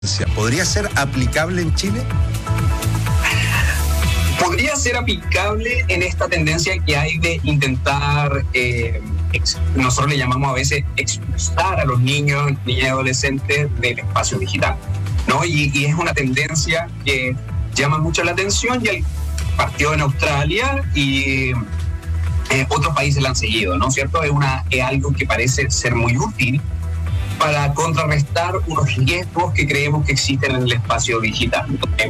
¿Podría ser aplicable en Chile? Podría ser aplicable en esta tendencia que hay de intentar, nosotros le llamamos a veces expulsar a los niños, niñas y adolescentes del espacio digital, ¿no? Y es una tendencia que llama mucho la atención y el partido en Australia y otros países la han seguido, ¿no es cierto? Es algo que parece ser muy útil para contrarrestar unos riesgos que creemos que existen en el espacio digital.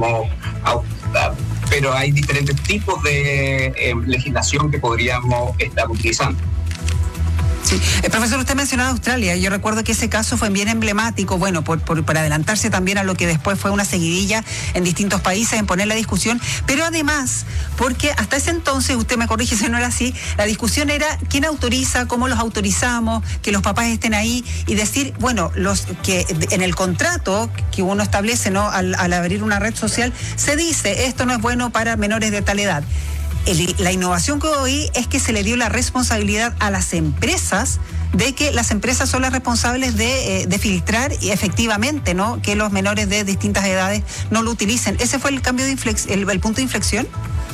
Pero hay diferentes tipos de legislación que podríamos estar utilizando. Sí. Profesor, usted mencionaba Australia. Yo recuerdo que ese caso fue bien emblemático, bueno, por adelantarse también a lo que después fue una seguidilla en distintos países en poner la discusión, pero además, porque hasta ese entonces, usted me corrige si no era así, la discusión era quién autoriza, cómo los autorizamos, que los papás estén ahí y decir, bueno, los que en el contrato que uno establece, ¿no? Al abrir una red social, se dice, esto no es bueno para menores de tal edad. La innovación que hoy es que se le dio la responsabilidad a las empresas de que las empresas son las responsables de filtrar y efectivamente, ¿no? Que los menores de distintas edades no lo utilicen. ¿Ese fue el cambio de el punto de inflexión?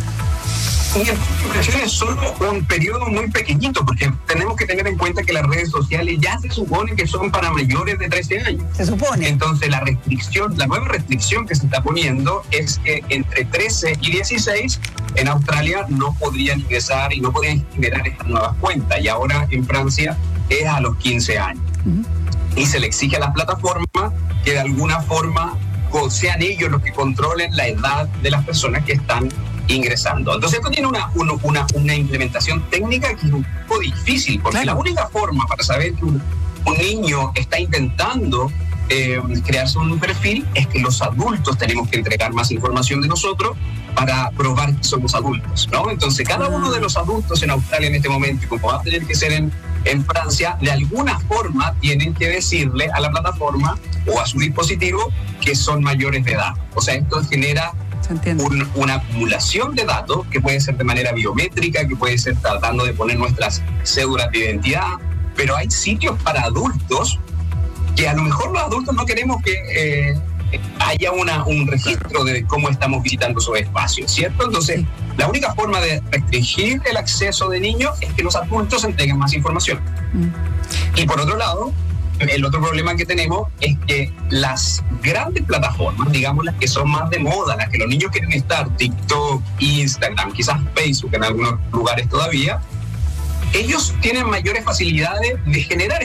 Y el punto de inflexión es solo un periodo muy pequeñito, porque tenemos que tener en cuenta que las redes sociales ya se supone que son para mayores de 13 años. Se supone. Entonces la nueva restricción que se está poniendo es que entre 13 y 16 en Australia no podrían ingresar y no podrían generar estas nuevas cuentas. Y ahora en Francia es a los 15 años. Uh-huh. Y se le exige a las plataformas que de alguna forma sean ellos los que controlen la edad de las personas que están ingresando. Entonces esto tiene una implementación técnica que es un poco difícil, porque claro, la única forma para saber que un niño está intentando crearse un perfil es que los adultos tenemos que entregar más información de nosotros para probar que somos adultos, ¿no? Entonces cada uno de los adultos en Australia en este momento, y como va a tener que ser en Francia, de alguna forma tienen que decirle a la plataforma o a su dispositivo que son mayores de edad. O sea, esto genera una acumulación de datos que puede ser de manera biométrica, que puede ser tratando de poner nuestras cédulas de identidad, pero hay sitios para adultos que a lo mejor los adultos no queremos que haya un registro de cómo estamos visitando esos espacios, ¿cierto? Entonces, la única forma de restringir el acceso de niños es que los adultos entreguen más información. Y por otro lado, el otro problema que tenemos es que las grandes plataformas, digamos las que son más de moda, las que los niños quieren estar, TikTok, Instagram, quizás Facebook en algunos lugares todavía, ellos tienen mayores facilidades de generar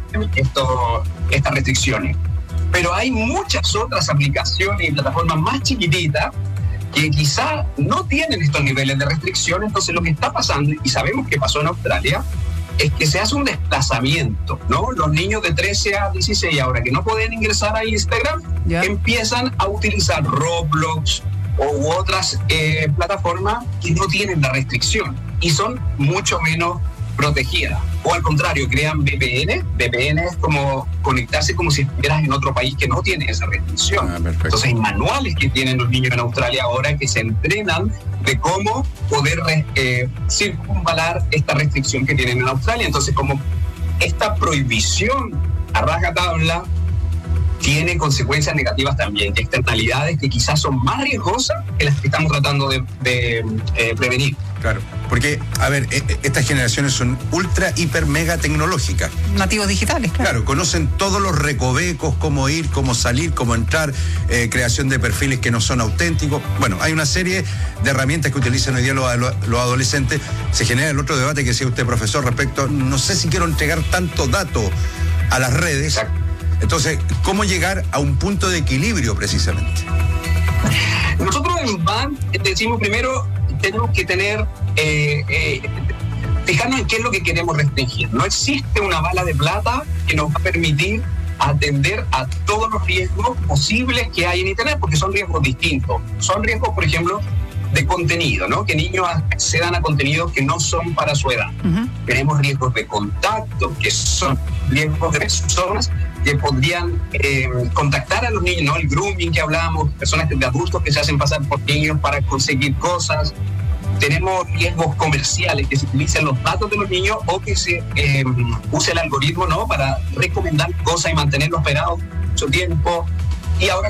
estas restricciones. Pero hay muchas otras aplicaciones y plataformas más chiquititas que quizás no tienen estos niveles de restricción. Entonces lo que está pasando, y sabemos que pasó en Australia, es que se hace un desplazamiento, ¿no? Los niños de 13 a 16 ahora que no pueden ingresar a Instagram, empiezan a utilizar Roblox u otras plataformas que no tienen la restricción y son mucho menos protegidas. O al contrario, crean VPN. VPN es como conectarse como si estuvieras en otro país que no tiene esa restricción. Entonces hay manuales que tienen los niños en Australia ahora que se entrenan de cómo poder circunvalar esta restricción que tienen en Australia. Entonces, como esta prohibición a rajatabla tiene consecuencias negativas también, externalidades que quizás son más riesgosas que las que estamos tratando de prevenir. Claro, porque, a ver, estas generaciones son ultra, hiper, mega tecnológicas. Nativos digitales, claro. Claro, conocen todos los recovecos, cómo ir, cómo salir, cómo entrar, creación de perfiles que no son auténticos. Bueno, hay una serie de herramientas que utilizan hoy día los adolescentes. Se genera el otro debate que decía usted, profesor, respecto, no sé si quiero entregar tanto dato a las redes. Exacto. Entonces, ¿cómo llegar a un punto de equilibrio precisamente? Nosotros en BAN decimos primero, tenemos que tener, fijarnos en qué es lo que queremos restringir. No existe una bala de plata que nos va a permitir atender a todos los riesgos posibles que hay en Internet, porque son riesgos distintos. Son riesgos, por ejemplo, de contenido, ¿no? Que niños accedan a contenidos que no son para su edad. Uh-huh. Tenemos riesgos de contacto, que son riesgos de personas que podrían contactar a los niños, ¿no? El grooming que hablábamos, personas de adultos que se hacen pasar por niños para conseguir cosas. Tenemos riesgos comerciales, que se utilicen los datos de los niños o que se use el algoritmo, ¿no? Para recomendar cosas y mantenerlos esperados mucho tiempo. y ahora